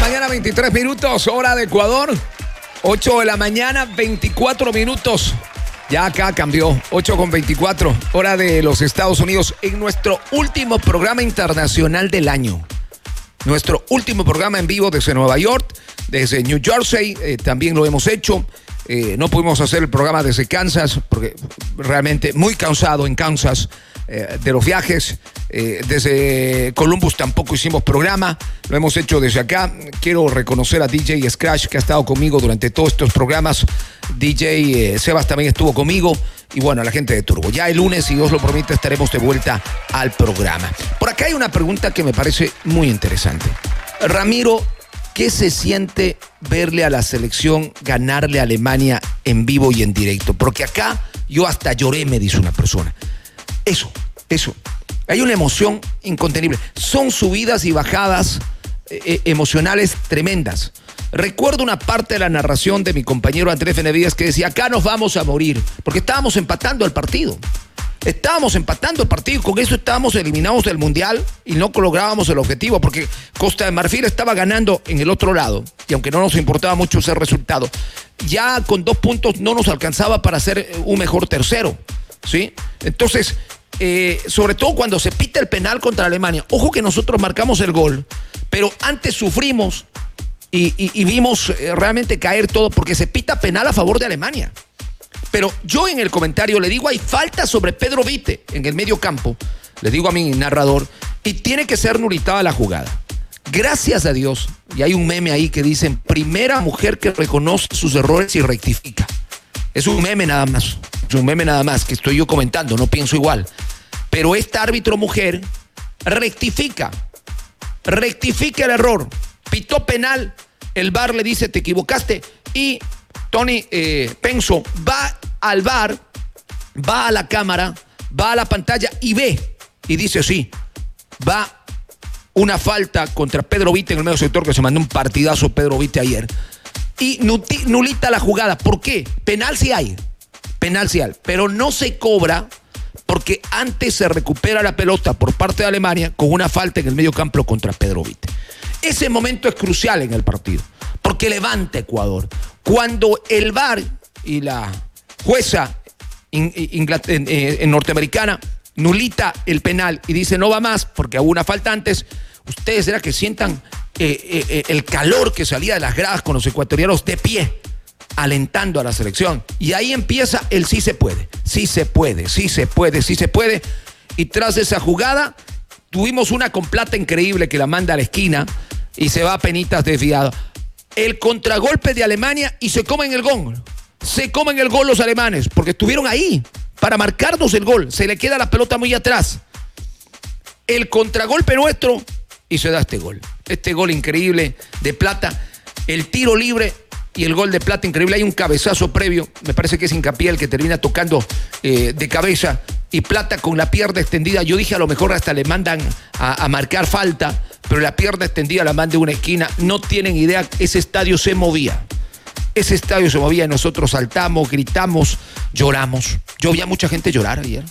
mañana, 23 minutos, hora de Ecuador. 8 de la mañana, 24 minutos. Ya acá cambió, 8:24, hora de los Estados Unidos, en nuestro último programa internacional del año. Nuestro último programa en vivo desde Nueva York, desde New Jersey, también lo hemos hecho. No pudimos hacer el programa desde Kansas, porque realmente muy cansado en Kansas de los viajes. Desde Columbus tampoco hicimos programa, lo hemos hecho desde acá. Quiero reconocer a DJ Scratch, que ha estado conmigo durante todos estos programas. DJ Sebas también estuvo conmigo. Y bueno, a la gente de Turbo. Ya el lunes, si Dios lo permite, estaremos de vuelta al programa. Por acá hay una pregunta que me parece muy interesante. Ramiro, ¿qué se siente verle a la selección ganarle a Alemania en vivo y en directo? Porque acá yo hasta lloré, me dice una persona. Eso. Hay una emoción incontenible. Son subidas y bajadas emocionales tremendas. Recuerdo una parte de la narración de mi compañero Andrés Benavides que decía, acá nos vamos a morir, porque estábamos empatando el partido. Con eso estábamos eliminados del Mundial y no lográbamos el objetivo, porque Costa de Marfil estaba ganando en el otro lado, y aunque no nos importaba mucho ese resultado, ya con 2 puntos no nos alcanzaba para hacer un mejor tercero, ¿sí? Entonces, sobre todo cuando se pita el penal contra Alemania, ojo que nosotros marcamos el gol, pero antes sufrimos y vimos realmente caer todo, porque se pita penal a favor de Alemania. Pero yo en el comentario le digo, hay falta sobre Pedro Vite en el medio campo, le digo a mi narrador, y tiene que ser nulitada la jugada. Gracias a Dios, y hay un meme ahí que dicen, primera mujer que reconoce sus errores y rectifica. Es un meme nada más, que estoy yo comentando, no pienso igual. Pero esta árbitro mujer rectifica el error, pitó penal, el VAR le dice, te equivocaste, y Tony Penso va al VAR, va a la cámara, va a la pantalla y ve, y dice, sí, va una falta contra Pedro Vite en el medio sector, que se mandó un partidazo Pedro Vite ayer, y nulita la jugada. ¿Por qué? Penal sí hay, pero no se cobra, porque antes se recupera la pelota por parte de Alemania con una falta en el medio campo contra Pedro Vite. Ese momento es crucial en el partido, porque levanta Ecuador. Cuando el VAR y la jueza norteamericana nulita el penal y dice no va más porque hubo una falta antes, ustedes era que sientan el calor que salía de las gradas con los ecuatorianos de pie, alentando a la selección. Y ahí empieza el sí se puede. Y tras esa jugada tuvimos una con Plata increíble que la manda a la esquina y se va a penitas desviado. El contragolpe de Alemania y se comen el gol. Los alemanes, porque estuvieron ahí para marcarnos el gol. Se le queda la pelota muy atrás. El contragolpe nuestro y se da este gol. Este gol increíble de Plata. El tiro libre y el gol de Plata increíble. Hay un cabezazo previo. Me parece que es Hincapié el que termina tocando de cabeza. Y Plata con la pierna extendida. Yo dije a lo mejor hasta le mandan a marcar falta, pero la pierna extendida la manda de una esquina. No tienen idea, ese estadio se movía. Y nosotros saltamos, gritamos, lloramos. Yo vi a mucha gente llorar ayer.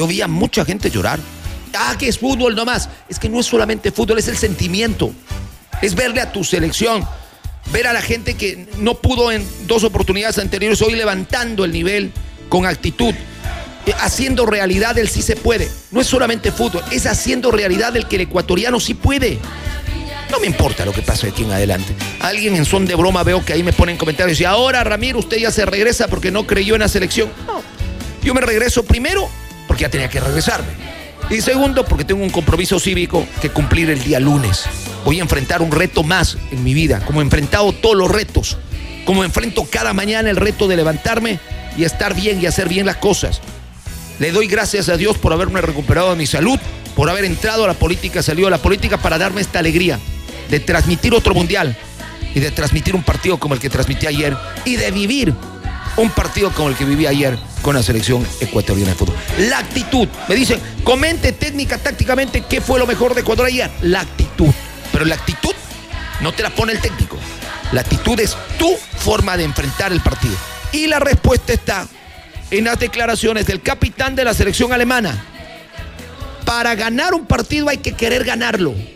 Que es fútbol nomás. Es que no es solamente fútbol, es el sentimiento. Es verle a tu selección, ver a la gente que no pudo en 2 oportunidades anteriores, hoy levantando el nivel con actitud, haciendo realidad el sí se puede. No es solamente fútbol, es haciendo realidad el que el ecuatoriano sí puede. No me importa lo que pase de aquí en adelante. Alguien en son de broma veo que ahí me ponen comentarios y ahora Ramiro usted ya se regresa porque no creyó en la selección. No, yo me regreso primero porque ya tenía que regresarme, y segundo porque tengo un compromiso cívico que cumplir el día lunes. Voy a enfrentar un reto más en mi vida, como he enfrentado todos los retos, como enfrento cada mañana el reto de levantarme y estar bien y hacer bien las cosas. Le doy gracias a Dios por haberme recuperado de mi salud, por haber entrado a la política, salido a la política para darme esta alegría de transmitir otro mundial y de transmitir un partido como el que transmití ayer y de vivir un partido como el que viví ayer con la selección ecuatoriana de fútbol. La actitud. Me dicen, comente técnica, tácticamente, ¿qué fue lo mejor de Ecuador ayer? La actitud. Pero la actitud no te la pone el técnico. La actitud es tu forma de enfrentar el partido. Y la respuesta está en las declaraciones del capitán de la selección alemana. Para ganar un partido hay que querer ganarlo.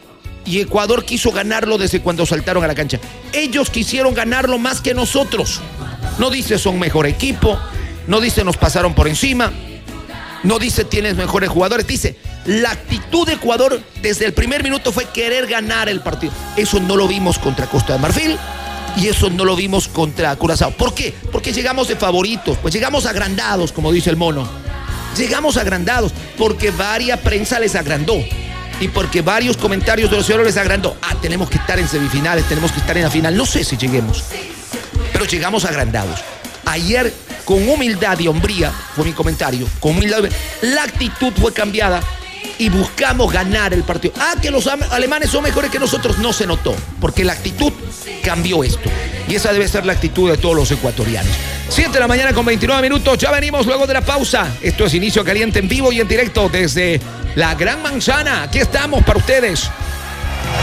y Ecuador quiso ganarlo desde cuando saltaron a la cancha. Ellos quisieron ganarlo más que nosotros. No dice son mejor equipo, no dice nos pasaron por encima, no dice tienes mejores jugadores, dice la actitud de Ecuador desde el primer minuto fue querer ganar el partido. Eso no lo vimos contra Costa de Marfil y eso no lo vimos contra Curazao. ¿Por qué? Porque llegamos de favoritos, pues llegamos agrandados, como dice el mono. Llegamos agrandados porque varia prensa les agrandó y porque varios comentarios de los ciudadanos les agrandó. Tenemos que estar en semifinales, tenemos que estar en la final. No sé si lleguemos, pero llegamos agrandados. Ayer, con humildad y hombría, fue mi comentario, con humildad, la actitud fue cambiada y buscamos ganar el partido. Que los alemanes son mejores que nosotros, no se notó, porque la actitud cambió esto. Y esa debe ser la actitud de todos los ecuatorianos. 7 de la mañana con 29 minutos, ya venimos luego de la pausa. Esto es Inicio Caliente en vivo y en directo desde la Gran Manzana. Aquí estamos para ustedes.